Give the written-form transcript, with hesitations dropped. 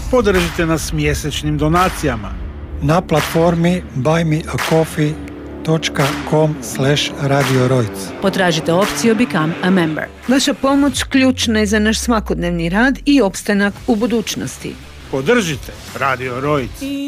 Podržite nas mjesečnim donacijama na platformi buymeacoffee.com/Radio Rojc. Potražite opciju Become a Member. Vaša pomoć ključna je za naš svakodnevni rad i opstanak u budućnosti. Podržite Radio Rojc.